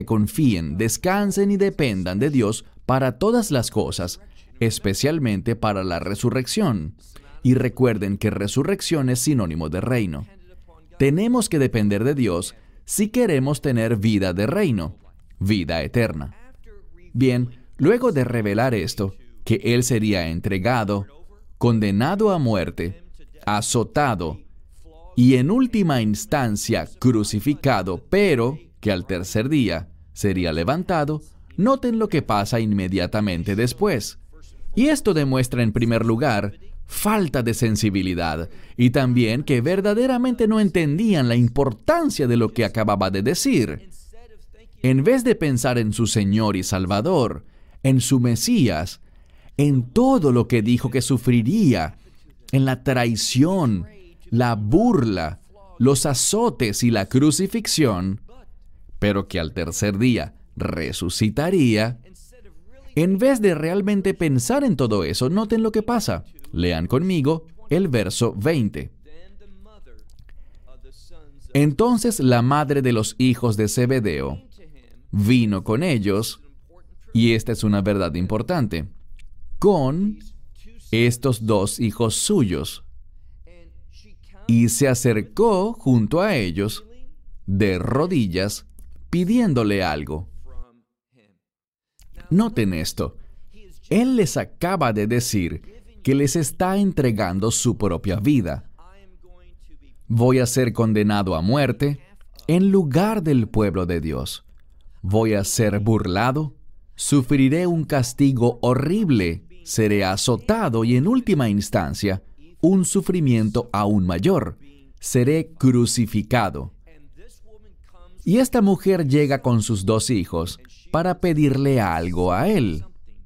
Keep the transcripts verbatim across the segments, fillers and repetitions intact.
confíen, descansen y dependan de Dios para todas las cosas, especialmente para la resurrección. Y recuerden que resurrección es sinónimo de reino. Tenemos que depender de Dios si queremos tener vida de reino, vida eterna. Bien, luego de revelar esto, que Él sería entregado, condenado a muerte, azotado y en última instancia crucificado, pero que al tercer día sería levantado, noten lo que pasa inmediatamente después. Y esto demuestra en primer lugar falta de sensibilidad y también que verdaderamente no entendían la importancia de lo que acababa de decir. En vez de pensar en su Señor y Salvador, en su Mesías, en todo lo que dijo que sufriría, en la traición, la burla, los azotes y la crucifixión, pero que al tercer día resucitaría, en vez de realmente pensar en todo eso, noten lo que pasa. Lean conmigo el verso veinte. Entonces la madre de los hijos de Zebedeo vino con ellos, y esta es una verdad importante, con estos dos hijos suyos, y se acercó junto a ellos, de rodillas, pidiéndole algo. Noten esto. Él les acaba de decir que les está entregando su propia vida. Voy a ser condenado a muerte en lugar del pueblo de Dios. Voy a ser burlado, sufriré un castigo horrible, seré azotado y en última instancia, un sufrimiento aún mayor. Seré crucificado. Y esta mujer llega con sus dos hijos para pedirle algo a Él.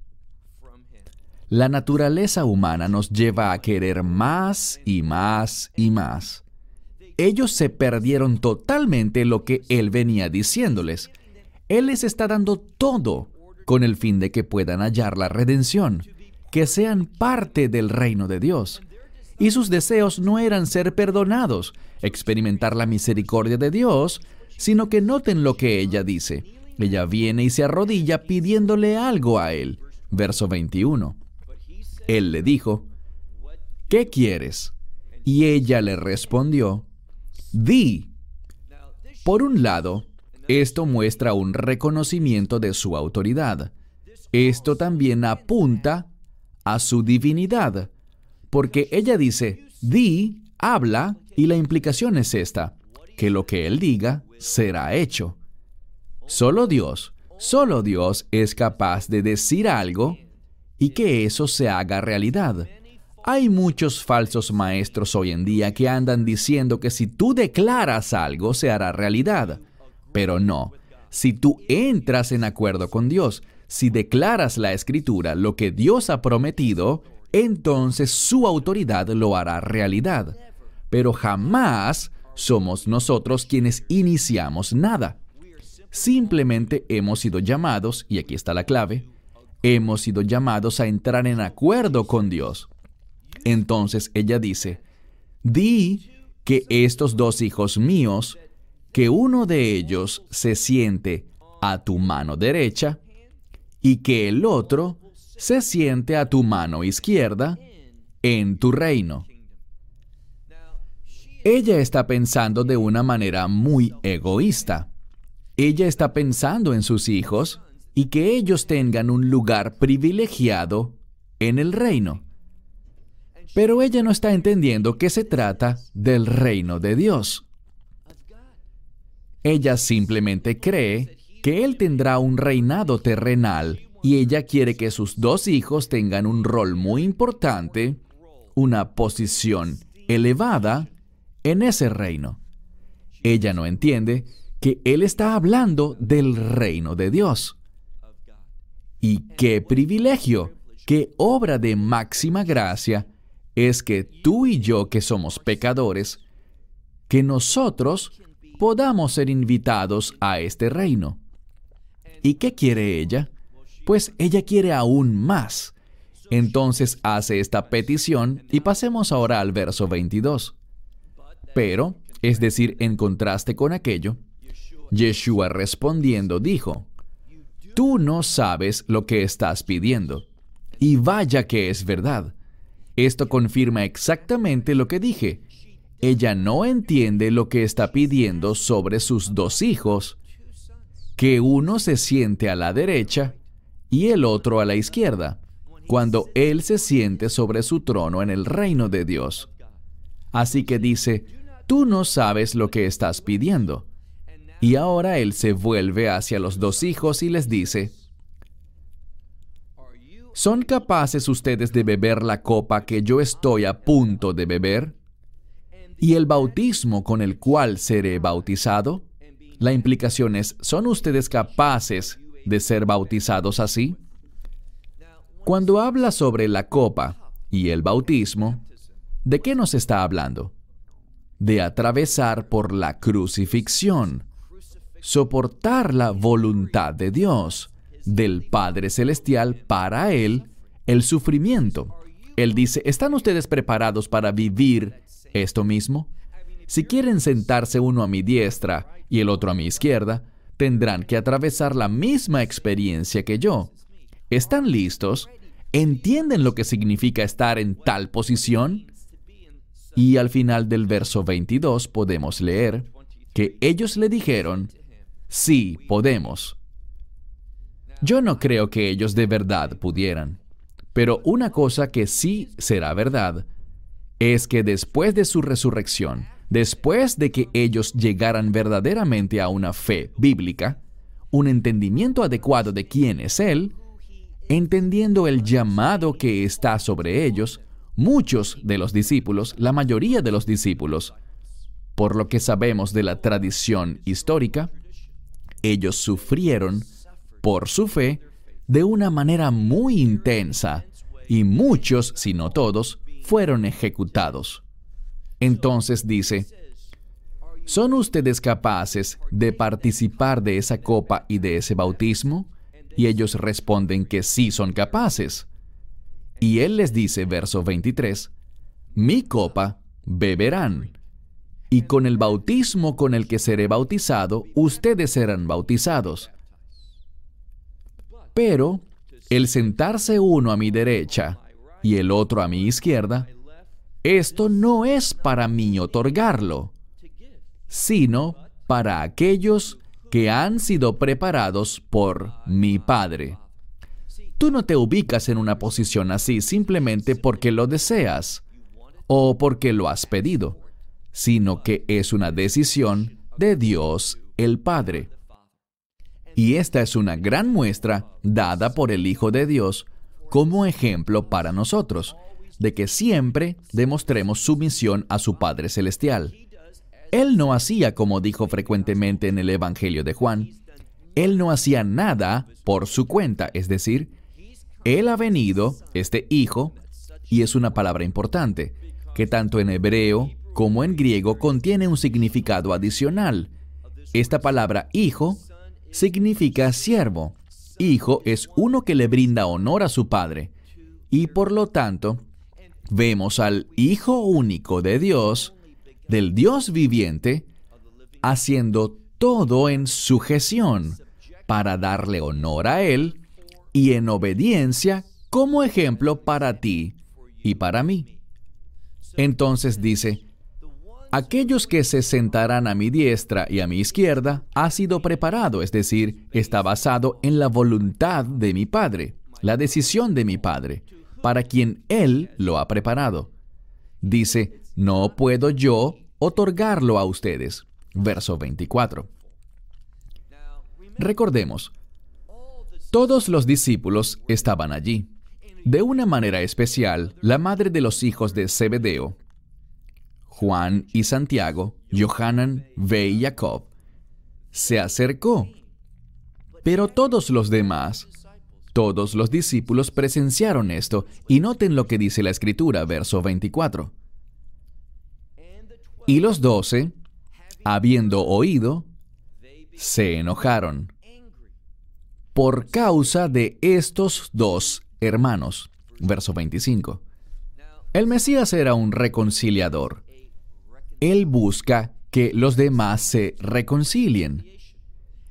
La naturaleza humana nos lleva a querer más y más y más. Ellos se perdieron totalmente lo que Él venía diciéndoles. Él les está dando todo con el fin de que puedan hallar la redención, que sean parte del reino de Dios. Y sus deseos no eran ser perdonados, experimentar la misericordia de Dios, sino que noten lo que ella dice. Ella viene y se arrodilla pidiéndole algo a Él. Verso veintiuno. Él le dijo, ¿qué quieres? Y ella le respondió, di. Por un lado, esto muestra un reconocimiento de su autoridad. Esto también apunta a su divinidad, porque ella dice, di, habla, y la implicación es esta, que lo que Él diga será hecho. Solo Dios, solo Dios es capaz de decir algo y que eso se haga realidad. Hay muchos falsos maestros hoy en día que andan diciendo que si tú declaras algo se hará realidad. Pero no, si tú entras en acuerdo con Dios, si declaras la Escritura, lo que Dios ha prometido, entonces su autoridad lo hará realidad. Pero jamás somos nosotros quienes iniciamos nada. Simplemente hemos sido llamados, y aquí está la clave, hemos sido llamados a entrar en acuerdo con Dios. Entonces ella dice, di que estos dos hijos míos, que uno de ellos se siente a tu mano derecha y que el otro se siente a tu mano izquierda en tu reino. Ella está pensando de una manera muy egoísta. Ella está pensando en sus hijos y que ellos tengan un lugar privilegiado en el reino. Pero ella no está entendiendo que se trata del reino de Dios. Ella simplemente cree que Él tendrá un reinado terrenal y ella quiere que sus dos hijos tengan un rol muy importante, una posición elevada en ese reino. Ella no entiende que Él está hablando del reino de Dios. Y qué privilegio, qué obra de máxima gracia es que tú y yo, que somos pecadores, que nosotros podamos ser invitados a este reino. ¿Y qué quiere ella? Pues ella quiere aún más. Entonces hace esta petición y pasemos ahora al verso veintidós. Pero, es decir, en contraste con aquello, Yeshua respondiendo dijo, tú no sabes lo que estás pidiendo. Y vaya que es verdad. Esto confirma exactamente lo que dije. Ella no entiende lo que está pidiendo sobre sus dos hijos, que uno se siente a la derecha y el otro a la izquierda, cuando Él se siente sobre su trono en el reino de Dios. Así que dice, tú no sabes lo que estás pidiendo. Y ahora Él se vuelve hacia los dos hijos y les dice, ¿son capaces ustedes de beber la copa que yo estoy a punto de beber? ¿Y el bautismo con el cual seré bautizado? La implicación es, ¿son ustedes capaces de ser bautizados así? Cuando habla sobre la copa y el bautismo, ¿de qué nos está hablando? De atravesar por la crucifixión, soportar la voluntad de Dios, del Padre Celestial para Él, el sufrimiento. Él dice, ¿están ustedes preparados para vivir esto mismo? Si quieren sentarse uno a mi diestra y el otro a mi izquierda, tendrán que atravesar la misma experiencia que yo. ¿Están listos? ¿Entienden lo que significa estar en tal posición? Y al final del verso veintidós podemos leer que ellos le dijeron, sí, podemos. Yo no creo que ellos de verdad pudieran. Pero una cosa que sí será verdad es que después de su resurrección, después de que ellos llegaran verdaderamente a una fe bíblica, un entendimiento adecuado de quién es Él, entendiendo el llamado que está sobre ellos, muchos de los discípulos, la mayoría de los discípulos, por lo que sabemos de la tradición histórica, ellos sufrieron por su fe de una manera muy intensa y muchos, si no todos, fueron ejecutados. Entonces dice, ¿son ustedes capaces de participar de esa copa y de ese bautismo? Y ellos responden que sí son capaces. Y Él les dice, verso veintitrés, mi copa beberán, y con el bautismo con el que seré bautizado, ustedes serán bautizados. Pero el sentarse uno a mi derecha y el otro a mi izquierda, esto no es para mí otorgarlo, sino para aquellos que han sido preparados por mi Padre. Tú no te ubicas en una posición así simplemente porque lo deseas o porque lo has pedido, sino que es una decisión de Dios el Padre. Y esta es una gran muestra dada por el Hijo de Dios como ejemplo para nosotros, de que siempre demostremos sumisión a su Padre Celestial. Él no hacía como dijo frecuentemente en el Evangelio de Juan. Él no hacía nada por su cuenta, es decir, Él ha venido, este Hijo, y es una palabra importante, que tanto en hebreo como en griego contiene un significado adicional. Esta palabra Hijo significa siervo. Hijo es uno que le brinda honor a su Padre. Y por lo tanto, vemos al Hijo único de Dios, del Dios viviente, haciendo todo en sujeción para darle honor a Él y en obediencia como ejemplo para ti y para mí. Entonces dice, aquellos que se sentarán a mi diestra y a mi izquierda ha sido preparado, es decir, está basado en la voluntad de mi Padre, la decisión de mi Padre, para quien Él lo ha preparado. Dice, no puedo yo otorgarlo a ustedes. Verso veinticuatro. Recordemos, todos los discípulos estaban allí. De una manera especial, la madre de los hijos de Zebedeo, Juan y Santiago, Johanan, ve y Jacob, se acercó. Pero todos los demás, todos los discípulos presenciaron esto, y noten lo que dice la Escritura, verso veinticuatro. Y los doce, habiendo oído, se enojaron por causa de estos dos hermanos. Verso veinticinco. El Mesías era un reconciliador. Él busca que los demás se reconcilien.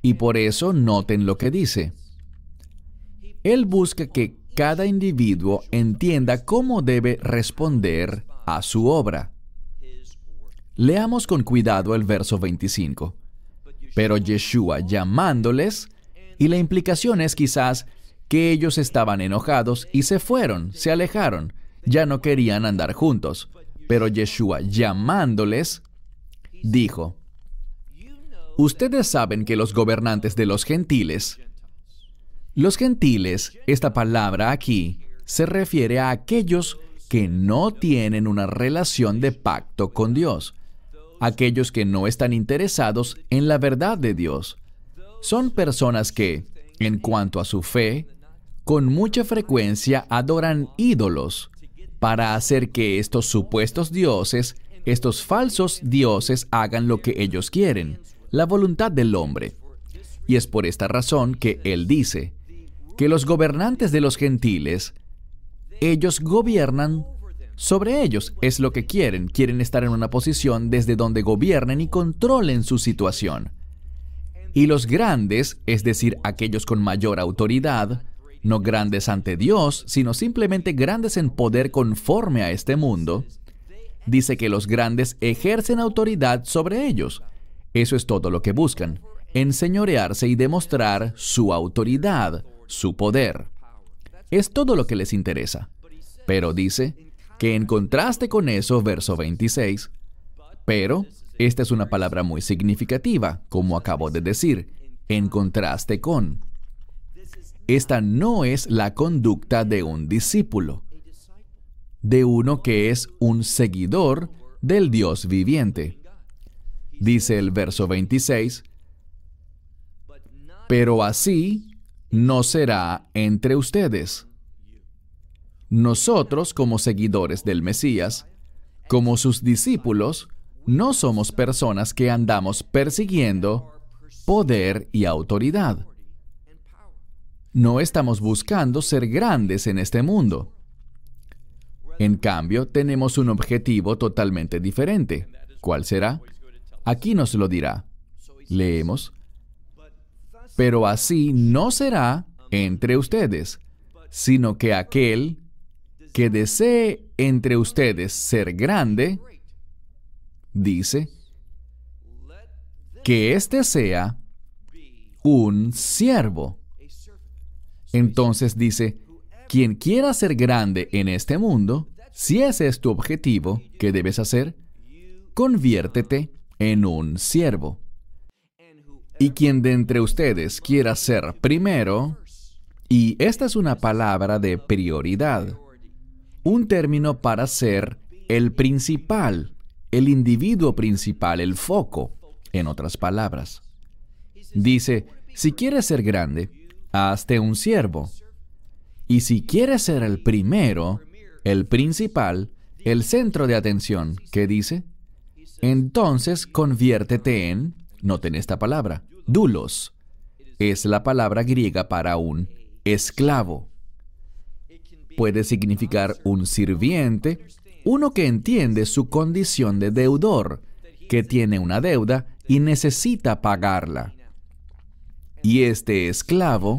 Y por eso noten lo que dice. Él busca que cada individuo entienda cómo debe responder a su obra. Leamos con cuidado el verso veinticinco. Pero Yeshua llamándoles, y la implicación es quizás que ellos estaban enojados y se fueron, se alejaron, ya no querían andar juntos. Pero Yeshua llamándoles, dijo, ustedes saben que los gobernantes de los gentiles, los gentiles, esta palabra aquí, se refiere a aquellos que no tienen una relación de pacto con Dios, aquellos que no están interesados en la verdad de Dios. Son personas que, en cuanto a su fe, con mucha frecuencia adoran ídolos para hacer que estos supuestos dioses, estos falsos dioses, hagan lo que ellos quieren, la voluntad del hombre. Y es por esta razón que él dice que los gobernantes de los gentiles, ellos gobiernan sobre ellos. Es lo que quieren. Quieren estar en una posición desde donde gobiernen y controlen su situación. Y los grandes, es decir, aquellos con mayor autoridad, no grandes ante Dios, sino simplemente grandes en poder conforme a este mundo, dice que los grandes ejercen autoridad sobre ellos. Eso es todo lo que buscan, enseñorearse y demostrar su autoridad, su poder. Es todo lo que les interesa. Pero dice que en contraste con eso, verso veintiséis, pero, esta es una palabra muy significativa, como acabo de decir, en contraste con. Esta no es la conducta de un discípulo, de uno que es un seguidor del Dios viviente. Dice el verso veintiséis, pero así no será entre ustedes. Nosotros, como seguidores del Mesías, como sus discípulos, no somos personas que andamos persiguiendo poder y autoridad. No estamos buscando ser grandes en este mundo. En cambio, tenemos un objetivo totalmente diferente. ¿Cuál será? Aquí nos lo dirá. Leemos. Pero así no será entre ustedes, sino que aquel que desee entre ustedes ser grande, dice, que éste sea un siervo. Entonces dice, quien quiera ser grande en este mundo, si ese es tu objetivo, ¿qué debes hacer? Conviértete en un siervo. Y quien de entre ustedes quiera ser primero, y esta es una palabra de prioridad, un término para ser el principal, el individuo principal, el foco, en otras palabras. Dice, si quieres ser grande, hazte un siervo. Y si quieres ser el primero, el principal, el centro de atención, ¿qué dice? Entonces conviértete en, noten esta palabra, doulos. Es la palabra griega para un esclavo. Puede significar un sirviente, uno que entiende su condición de deudor, que tiene una deuda y necesita pagarla. Y este esclavo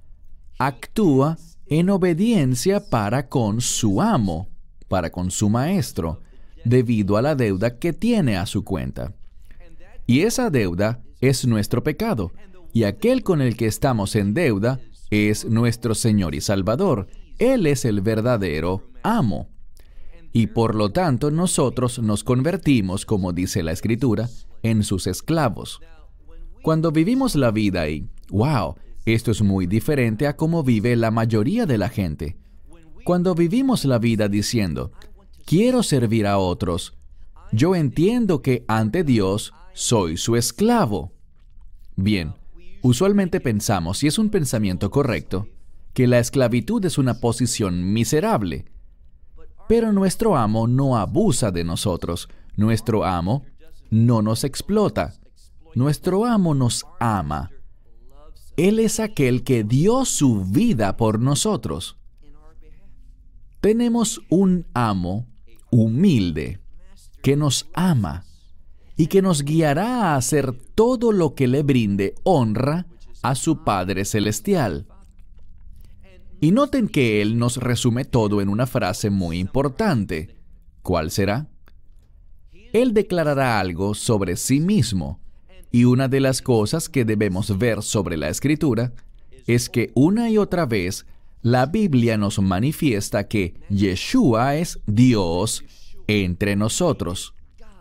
actúa en obediencia para con su amo, para con su maestro, debido a la deuda que tiene a su cuenta. Y esa deuda es nuestro pecado, y aquel con el que estamos en deuda es nuestro Señor y Salvador. Él es el verdadero amo. Y por lo tanto nosotros nos convertimos, como dice la Escritura, en sus esclavos. Cuando vivimos la vida y, wow, esto es muy diferente a cómo vive la mayoría de la gente. Cuando vivimos la vida diciendo, quiero servir a otros, yo entiendo que ante Dios soy su esclavo. Bien, usualmente pensamos, y es un pensamiento correcto, que la esclavitud es una posición miserable. Pero nuestro amo no abusa de nosotros. Nuestro amo no nos explota. Nuestro amo nos ama. Él es aquel que dio su vida por nosotros. Tenemos un amo humilde que nos ama y que nos guiará a hacer todo lo que le brinde honra a su Padre Celestial. Y noten que Él nos resume todo en una frase muy importante. ¿Cuál será? Él declarará algo sobre sí mismo, y una de las cosas que debemos ver sobre la Escritura es que una y otra vez la Biblia nos manifiesta que Yeshua es Dios entre nosotros.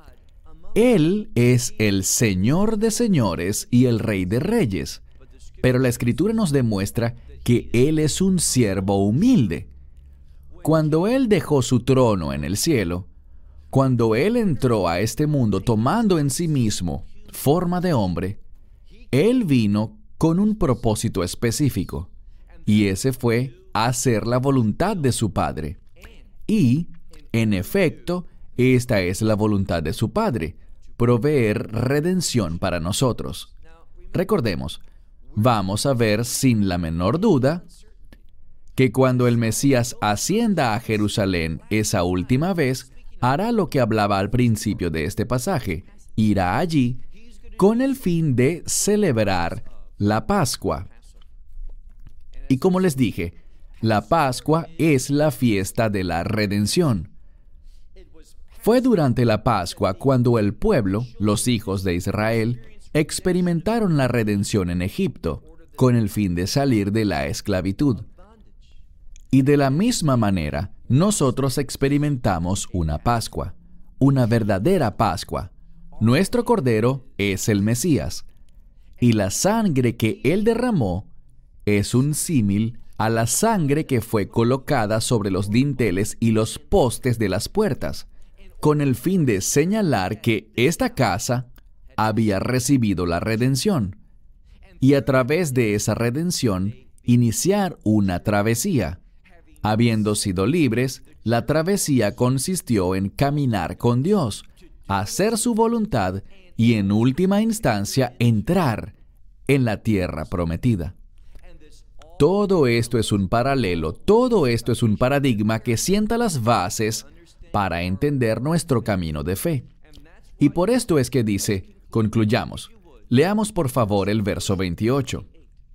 Él es el Señor de señores y el Rey de reyes, pero la Escritura nos demuestra que Él es un siervo humilde. Cuando Él dejó su trono en el cielo, cuando Él entró a este mundo tomando en sí mismo forma de hombre, Él vino con un propósito específico, y ese fue hacer la voluntad de su Padre. Y, en efecto, esta es la voluntad de su Padre, proveer redención para nosotros. Recordemos, vamos a ver sin la menor duda que cuando el Mesías ascienda a Jerusalén esa última vez, hará lo que hablaba al principio de este pasaje. Irá allí con el fin de celebrar la Pascua. Y como les dije, la Pascua es la fiesta de la redención. Fue durante la Pascua cuando el pueblo, los hijos de Israel, experimentaron la redención en Egipto, con el fin de salir de la esclavitud. Y de la misma manera, nosotros experimentamos una Pascua, una verdadera Pascua. Nuestro Cordero es el Mesías, y la sangre que Él derramó es un símil a la sangre que fue colocada sobre los dinteles y los postes de las puertas, con el fin de señalar que esta casa había recibido la redención, y a través de esa redención iniciar una travesía. Habiendo sido libres, la travesía consistió en caminar con Dios, hacer su voluntad y en última instancia entrar en la tierra prometida. Todo esto es un paralelo, todo esto es un paradigma que sienta las bases para entender nuestro camino de fe. Y por esto es que dice, concluyamos. Leamos por favor el verso veintiocho.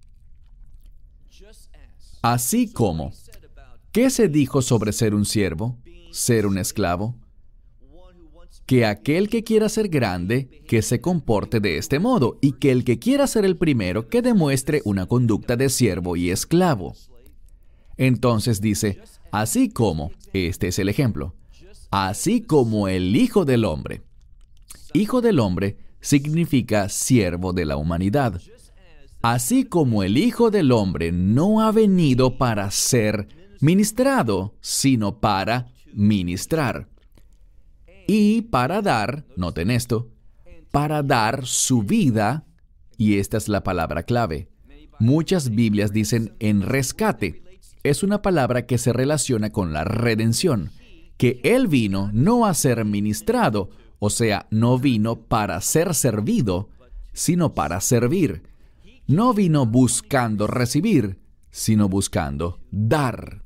Así como, ¿qué se dijo sobre ser un siervo, ser un esclavo? Que aquel que quiera ser grande, que se comporte de este modo, y que el que quiera ser el primero, que demuestre una conducta de siervo y esclavo. Entonces dice, así como, este es el ejemplo, así como el Hijo del Hombre. Hijo del Hombre significa siervo de la humanidad. Así como el Hijo del Hombre no ha venido para ser ministrado, sino para ministrar. Y para dar, noten esto, para dar su vida, y esta es la palabra clave. Muchas Biblias dicen en rescate. Es una palabra que se relaciona con la redención, que Él vino no a ser ministrado, o sea, no vino para ser servido, sino para servir. No vino buscando recibir, sino buscando dar.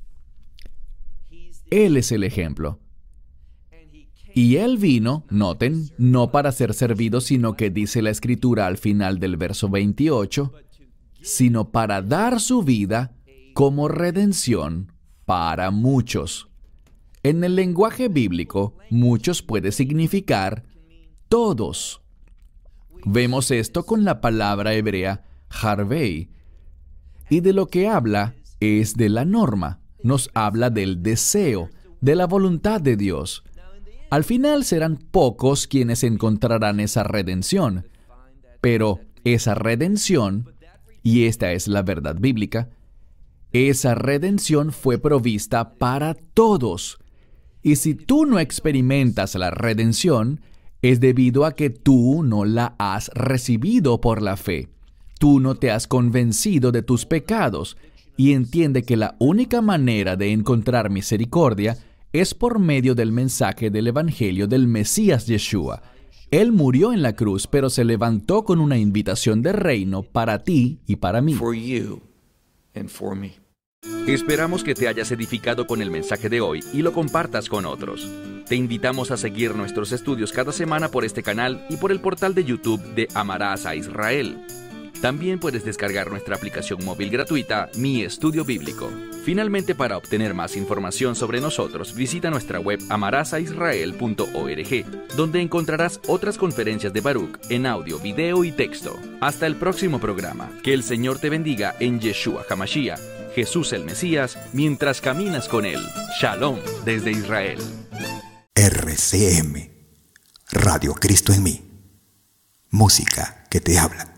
Él es el ejemplo. Y Él vino, noten, no para ser servido, sino que dice la Escritura al final del verso veintiocho, sino para dar su vida como redención para muchos. En el lenguaje bíblico, muchos puede significar todos. Vemos esto con la palabra hebrea harvei, y de lo que habla es de la norma, nos habla del deseo, de la voluntad de Dios. Al final serán pocos quienes encontrarán esa redención, pero esa redención, y esta es la verdad bíblica, esa redención fue provista para todos. Y si tú no experimentas la redención, es debido a que tú no la has recibido por la fe. Tú no te has convencido de tus pecados y entiende que la única manera de encontrar misericordia es por medio del mensaje del Evangelio del Mesías Yeshua. Él murió en la cruz, pero se levantó con una invitación de reino para ti y para mí. For you and for me. Esperamos que te hayas edificado con el mensaje de hoy y lo compartas con otros. Te invitamos a seguir nuestros estudios cada semana por este canal y por el portal de YouTube de Amarás a Israel. También puedes descargar nuestra aplicación móvil gratuita, Mi Estudio Bíblico. Finalmente, para obtener más información sobre nosotros, visita nuestra web amarás a israel punto org, donde encontrarás otras conferencias de Baruch en audio, video y texto. Hasta el próximo programa. Que el Señor te bendiga en Yeshua HaMashiach, Jesús el Mesías, mientras caminas con Él. Shalom desde Israel. R C M, Radio Cristo en mí. Música que te habla.